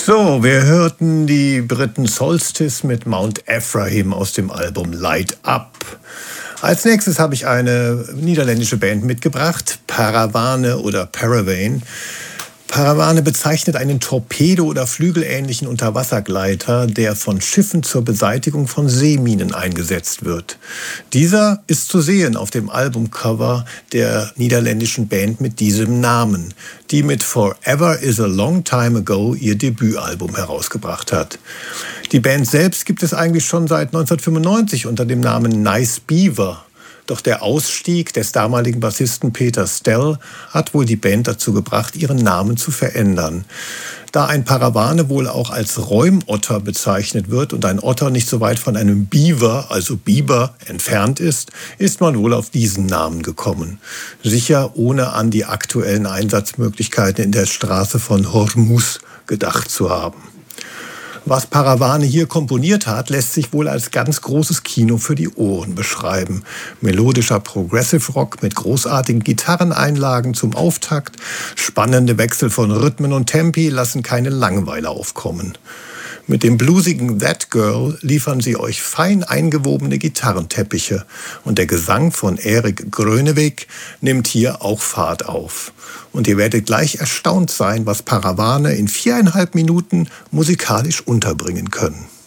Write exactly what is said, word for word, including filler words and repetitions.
So, wir hörten die Briten Solstice mit Mount Ephraim aus dem Album Light Up. Als nächstes habe ich eine niederländische Band mitgebracht, Paravane oder Paravane. Paravane bezeichnet einen Torpedo- oder flügelähnlichen Unterwassergleiter, der von Schiffen zur Beseitigung von Seeminen eingesetzt wird. Dieser ist zu sehen auf dem Albumcover der niederländischen Band mit diesem Namen, die mit Forever is a Long Time Ago ihr Debütalbum herausgebracht hat. Die Band selbst gibt es eigentlich schon seit neunzehnhundertfünfundneunzig unter dem Namen Nice Beaver. Doch der Ausstieg des damaligen Bassisten Peter Stell hat wohl die Band dazu gebracht, ihren Namen zu verändern. Da ein Paravane wohl auch als Räumotter bezeichnet wird und ein Otter nicht so weit von einem Beaver, also Biber, entfernt ist, ist man wohl auf diesen Namen gekommen. Sicher ohne an die aktuellen Einsatzmöglichkeiten in der Straße von Hormuz gedacht zu haben. Was Paravane hier komponiert hat, lässt sich wohl als ganz großes Kino für die Ohren beschreiben. Melodischer Progressive Rock mit großartigen Gitarreneinlagen zum Auftakt, spannende Wechsel von Rhythmen und Tempi lassen keine Langeweile aufkommen. Mit dem bluesigen That Girl liefern sie euch fein eingewobene Gitarrenteppiche und der Gesang von Erik Gröneweg nimmt hier auch Fahrt auf. Und ihr werdet gleich erstaunt sein, was Paravane in viereinhalb Minuten musikalisch unterbringen können.